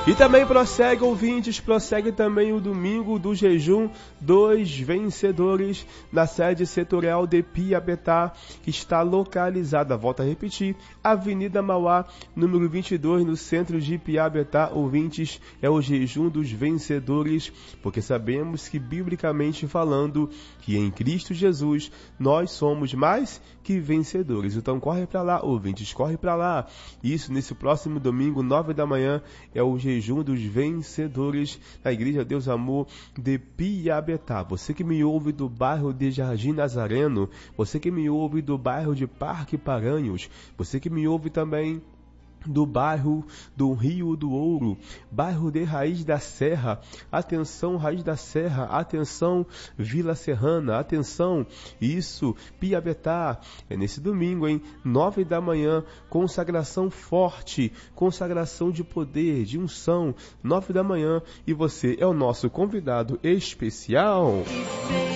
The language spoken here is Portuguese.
E também prossegue, ouvintes, prossegue também o domingo do jejum dos vencedores na sede setorial de Piabetá, que está localizada, volto a repetir, Avenida Mauá, número 22, no centro de Piabetá. Ouvintes, é o jejum dos vencedores, porque sabemos que, biblicamente falando, que em Cristo Jesus nós somos mais que vencedores. Então corre para lá, ouvintes, corre para lá. Isso nesse próximo domingo, 9 da manhã, é o jejum dos vencedores na Igreja Deus Amor de Piabetá. Você que me ouve do bairro de Jardim Nazareno, você que me ouve do bairro de Parque Paranhos, você que me ouve também do bairro do Rio do Ouro, bairro de Raiz da Serra, atenção Raiz da Serra, atenção Vila Serrana, atenção, isso, Piabetá, é nesse domingo, 9 da manhã, consagração forte, consagração de poder, de unção, 9 da manhã, e você é o nosso convidado especial.